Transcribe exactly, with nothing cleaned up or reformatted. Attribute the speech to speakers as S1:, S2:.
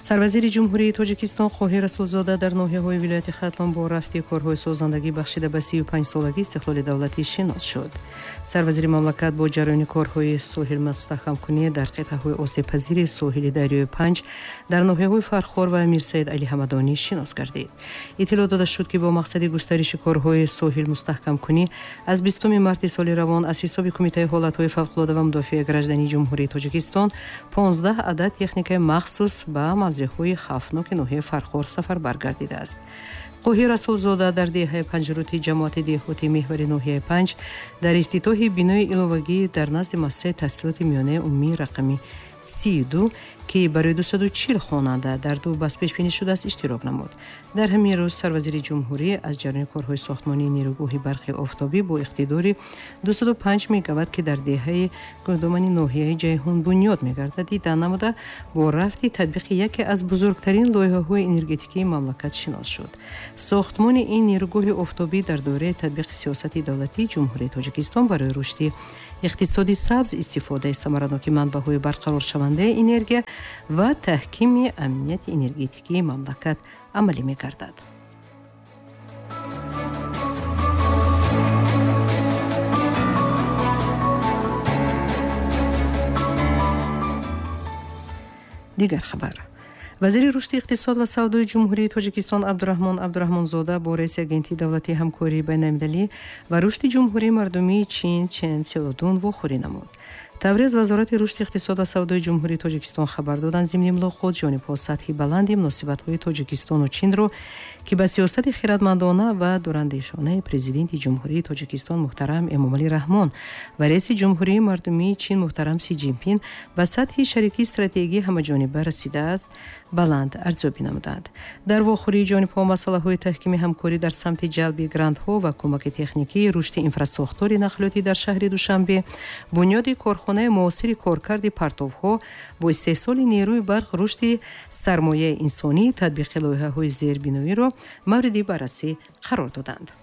S1: سروزیر جمهوری تاجیکستان خواهی رسولزاده در ناحیه‌های ولایت ختلان با رفتی کارهای سازندگی بخشیده به سی و پنج سالگی استقلال دولتی شناس شد. سروزیر مملکت با جریان کارهای ساحل مستحکم کنی در قطعه‌های آسیب پذیر ساحل دریای پنج در ناحیه‌های فرخار و امیر سید علی حمدانی شناس گردید. اطلاع داده شد که با مقصد گسترش کارهای ساحل مستحکم کنی از بیستم مارس سال روان از حساب کمیته حالت‌های فوق‌العاده و مدافع گراجدنی جمهوری تاجیکستان پانزده عدد تکنیک مخصوص به موضع‌های خطرناک ناحیه فرخار سفر برگردیده است. قوهی رسولزاده در دهه پنجروتی جماعت دهاتی محور ناحیه پنج در افتتاح بینای علاوگی در نزد مؤسسه تحصیلات میانه عمومی رقمی سی و دو که برای دویست و چهل خواننده در دو بس پیش بینی شده است اشتراک نمود. در همین روز سروزیر جمهوری از جریان کارهای ساختمانی نیروگاه برق آفتابی با اقتدار دویست و پنج مگاوات که در دهه گندمانی ناحیه جیهون بنیاد می‌گردد دیدن نموده با رفتی تطبیق یکی از بزرگترین لایحه‌های انرژتیکی مملکت شناس شد. ساختمان این نیروگاه آفتابی در دوره تطبیق سیاست دولتی جمهوری تاجیکستان برای رشد اقتصادی سبز، استفاده ثمرناک منبع‌های برقرار شونده انرژی و تحکیم امنیت انرژتیکی مملکت عملی می‌گردد. دیگر خبر: وزیر رشد اقتصاد و سودای جمهوری تاجیکستان عبدالرحمن عبدالرحمنزاده با رئیس اگنتی دولتی همکاری بین‌المللی و رشد جمهوری مردمی چین چن سیلودون واخوری نمود. تبریز وزارت رشد اقتصاد و سودای جمهوری تاجیکستان خبر دادند ضمن ملاقات جانب‌ها سطحی بلند مناسبت‌های تاجیکستان و چین را که به سیاست خردمندانه و دوراندیشانه پرزیدنت جمهوری تاجیکستان محترم امامعلی رحمان و رئیس جمهوری مردمی چین محترم سی جین پین به سطح شریکی استراتژی همه‌جانبه رسیده است بلند ارزیابی نمودند. در واخوری جانب‌ها مسائل تحکیم همکاری در سمت جلب گرانت‌ها و کمک تکنیکی رشد انفراستراکچور نقلیاتی در شهر دوشنبه، بنیاد کارخانه معاصر کارکرد پرتوها با استحصال نیروی برق، رشد سرمایه انسانی، تطبیق لایحه‌های زیربنایی را مورد بررسی قرار دادند.